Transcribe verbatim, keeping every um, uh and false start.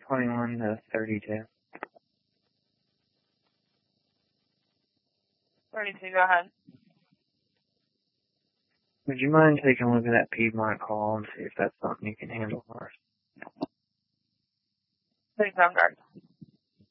twenty-one to thirty-two. thirty-two, go ahead. Would you mind taking a look at that Piedmont call and see if that's something you can handle for us? Please don't guard.